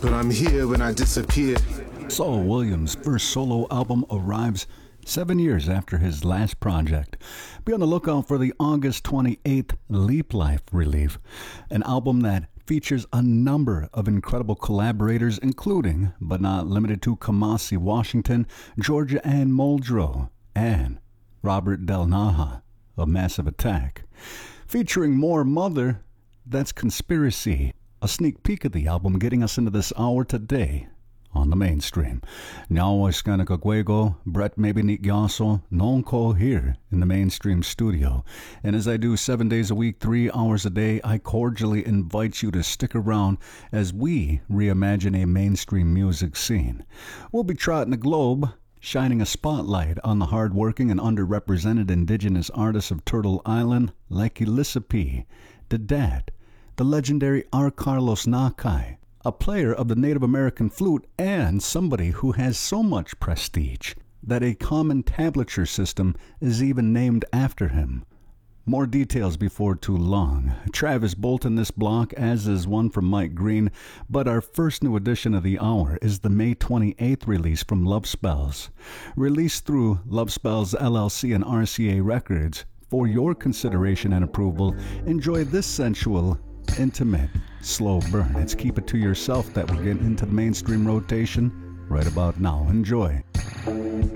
but I'm here when I disappear. Saul Williams' first solo album arrives 7 years after his last project. Be on the lookout for the August 28th Leap Life release, an album that features a number of incredible collaborators, including, but not limited to, Kamasi Washington, Georgia Ann Muldrow, and Robert Del Naja of Massive Attack. Featuring more Mother, that's Conspiracy, a sneak peek of the album getting us into this hour today on the mainstream. Now es Kanakaguego, Brett Mabinik Yaso, Nonko here in the mainstream studio. And as I do 7 days a week, 3 hours a day, I cordially invite you to stick around as we reimagine a mainstream music scene. We'll be trotting the globe, shining a spotlight on the hardworking and underrepresented indigenous artists of Turtle Island like Elissa P., Dadat, the legendary R. Carlos Nakai, a player of the Native American flute, and somebody who has so much prestige that a common tablature system is even named after him. More details before too long. Travis Bolton this block, as is one from Mike Green, but our first new edition of the hour is the May 28th release from Love Spells. Released through Love Spells LLC and RCA Records. For your consideration and approval, enjoy this sensual, intimate, slow burn. It's Keep It To Yourself that will get into the mainstream rotation right about now. Enjoy.